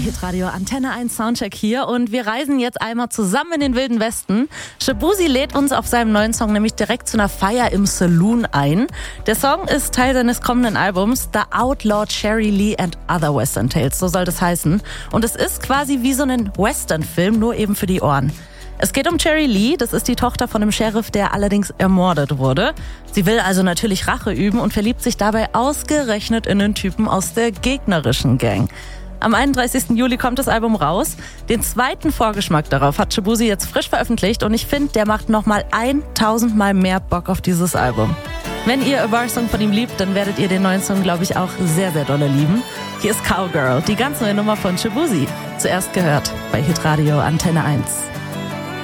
Hitradio Antenne 1 Soundcheck hier und wir reisen jetzt einmal zusammen in den Wilden Westen. Shaboozey lädt uns auf seinem neuen Song nämlich direkt zu einer Feier im Saloon ein. Der Song ist Teil seines kommenden Albums The Outlaw Cherry Lee and Other Western Tales, so soll das heißen. Und es ist quasi wie so ein Western-Film, nur eben für die Ohren. Es geht um Cherry Lee, das ist die Tochter von einem Sheriff, der allerdings ermordet wurde. Sie will also natürlich Rache üben und verliebt sich dabei ausgerechnet in einen Typen aus der gegnerischen Gang. Am 31. Juli kommt das Album raus. Den zweiten Vorgeschmack darauf hat Shaboozey jetzt frisch veröffentlicht und ich finde, der macht nochmal 1000 Mal mehr Bock auf dieses Album. Wenn ihr A Bar Song von ihm liebt, dann werdet ihr den neuen Song, glaube ich, auch sehr, sehr dolle lieben. Hier ist Cowgirl, die ganz neue Nummer von Shaboozey. Zuerst gehört bei Hitradio Antenne 1.